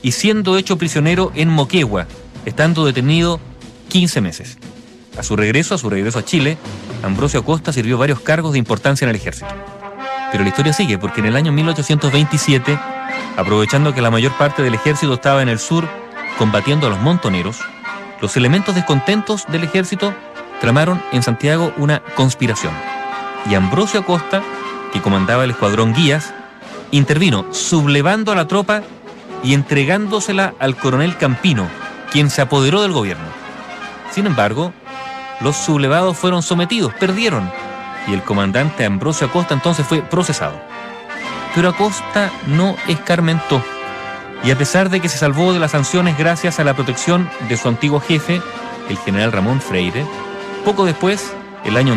y siendo hecho prisionero en Moquegua, estando detenido 15 meses. A su regreso a Chile, Ambrosio Acosta sirvió varios cargos de importancia en el ejército. Pero la historia sigue, porque en el año 1827, aprovechando que la mayor parte del ejército estaba en el sur combatiendo a los montoneros, los elementos descontentos del ejército tramaron en Santiago una conspiración. Y Ambrosio Acosta, que comandaba el escuadrón Guías, intervino sublevando a la tropa y entregándosela al coronel Campino, quien se apoderó del gobierno. Sin embargo, los sublevados fueron sometidos, perdieron, y el comandante Ambrosio Acosta entonces fue procesado. Pero Acosta no escarmentó, y a pesar de que se salvó de las sanciones gracias a la protección de su antiguo jefe, el general Ramón Freire, poco después, el año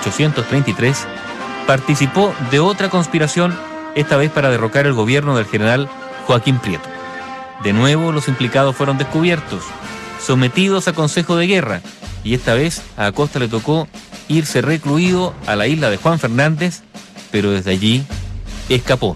1833, participó de otra conspiración, esta vez para derrocar el gobierno del general Joaquín Prieto. De nuevo los implicados fueron descubiertos, sometidos a consejo de guerra, y esta vez a Acosta le tocó irse recluido a la isla de Juan Fernández, pero desde allí escapó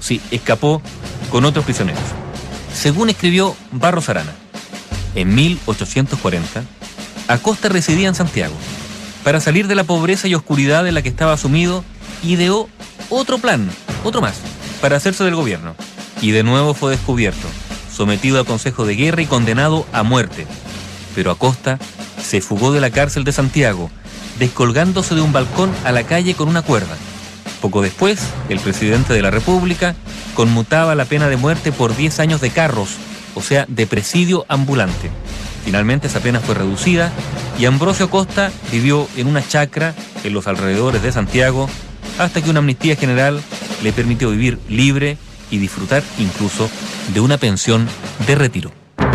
con otros prisioneros. Según escribió Barros Arana, en 1840, Acosta residía en Santiago. Para salir de la pobreza y oscuridad en la que estaba sumido, ideó otro plan, otro más, para hacerse del gobierno. Y de nuevo fue descubierto, sometido a consejo de guerra y condenado a muerte. Pero Acosta se fugó de la cárcel de Santiago, descolgándose de un balcón a la calle con una cuerda. Poco después, el presidente de la República conmutaba la pena de muerte por 10 años de carros, o sea, de presidio ambulante. Finalmente esa pena fue reducida y Ambrosio Acosta vivió en una chacra en los alrededores de Santiago hasta que una amnistía general le permitió vivir libre y disfrutar incluso de una pensión de retiro.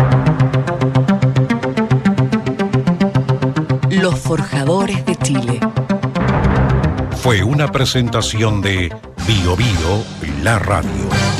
Los Forjadores de Chile. Fue una presentación de Bio Bio, la radio.